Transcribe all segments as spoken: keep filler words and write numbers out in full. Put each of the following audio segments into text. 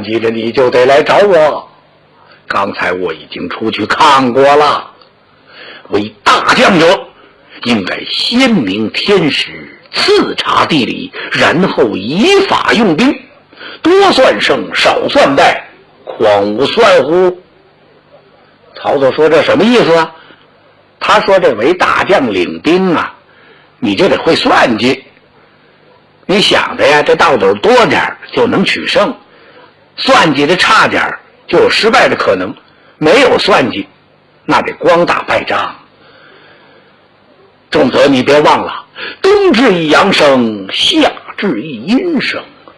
算计着你就得来找我。刚才我已经出去看过了，为大将者应该先明天时，次察地理，然后依法用兵，多算胜，少算败，况无算乎？曹操说这什么意思啊？他说这为大将领兵啊，你就得会算计。你想的呀，这到底多点就能取胜，算计的差点就有失败的可能，没有算计那得光打败仗。仲则你别忘了，冬至一阳生，夏至一阴生。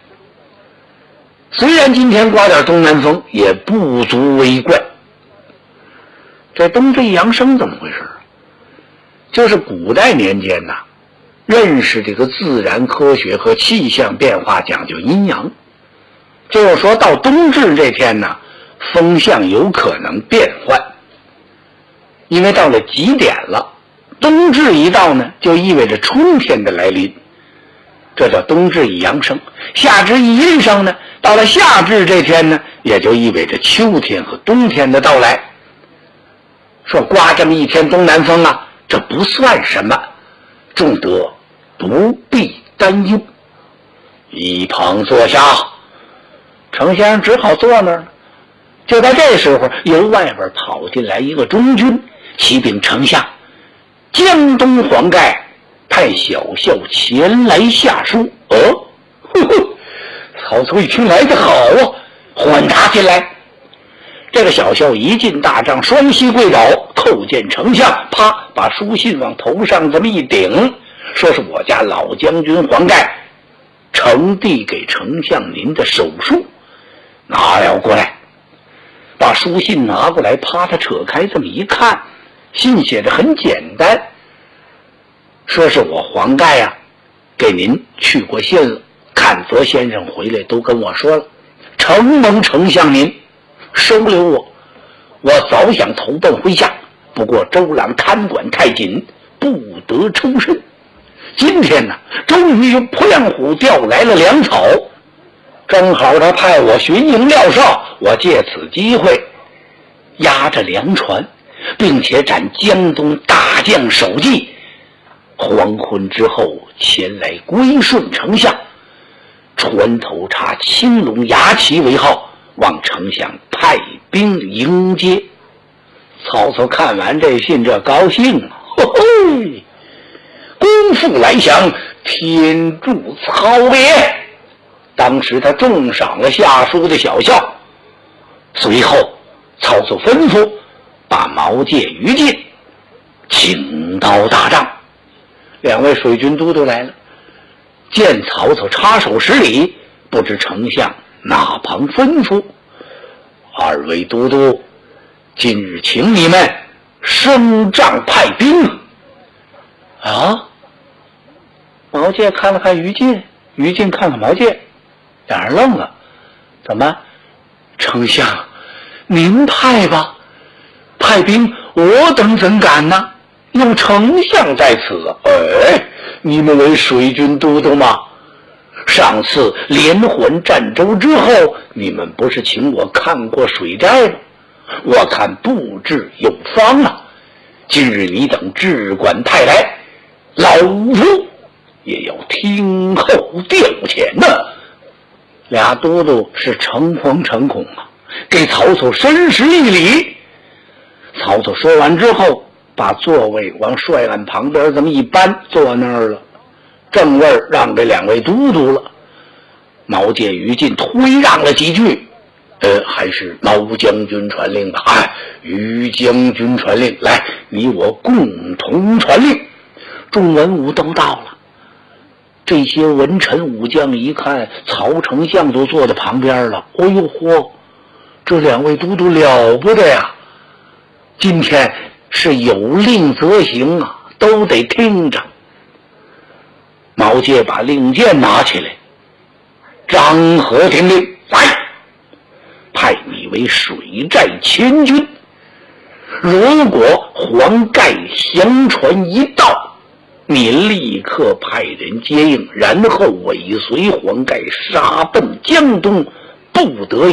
虽然今天刮点东南风，也不足为怪。这冬至一阳生怎么回事？就是古代年间呐、啊，认识这个自然科学和气象变化讲究阴阳，就是说到冬至这天呢，风向有可能变换，因为到了极点了，冬至一到呢，就意味着春天的来临，这叫冬至一阳生。夏至一阴生呢，到了夏至这天呢，也就意味着秋天和冬天的到来。说刮这么一天东南风啊，这不算什么，仲德不必担忧。一旁坐下，丞相只好坐那儿了。就在这时候，由外边跑进来一个中军，启禀丞相，江东黄盖派小校前来下书。哦，呵呵，曹操一听来得好啊，唤他进来。这个小校一进大帐，双膝跪倒，叩见丞相，啪，把书信往头上这么一顶，说是我家老将军黄盖呈递给丞相您的手书，拿了过来。把书信拿过来，啪，他扯开这么一看，信写的很简单，说是我黄盖啊给您去过信了，阚泽先生回来都跟我说了，承蒙丞相您收留我，我早想投奔麾下，不过周郎看管太紧，不得抽身。今天呢，终于用破亮虎调来了粮草，正好他派我巡营廖少，我借此机会押着粮船，并且斩江东大将首级，黄昏之后前来归顺丞相，船头插青龙牙旗为号，望丞相派兵迎接。曹操看完这信，这高兴啊，嘿嘿，功夫来降，天助操也。当时他重赏了下书的小校。随后曹操吩咐把毛玠、于禁请到大帐。两位水军都督来了，见曹操插手施礼，不知丞相哪旁吩咐。二位都督，今日请你们升帐派兵啊。毛玠看了看于禁，于禁看看毛玠，俩人愣了。怎么？丞相您派吧，派兵我等怎敢呢？有丞相在此。哎，你们为水军都督吗？上次连环战舟之后，你们不是请我看过水寨吗？我看布置有方啊，今日你等只管派来，老夫也要听候调遣呢。俩都督是诚惶诚恐啊，给曹操深施一礼。曹操说完之后，把座位往帅案旁边这么一搬，坐那儿了，正位让给两位都督了。毛玠、于禁推让了几句，呃，还是毛将军传令吧。哎，于将军传令，来，你我共同传令。众文武都到了。这些文臣武将一看，曹丞相都坐在旁边了。哦呦嚯，这两位都督了不得呀！今天是有令则行啊，都得听着。毛玠把令箭拿起来，张合听令，来，派你为水寨千军。如果黄盖降船一到，你立刻派人接应，然后尾随黄盖杀奔江东，不得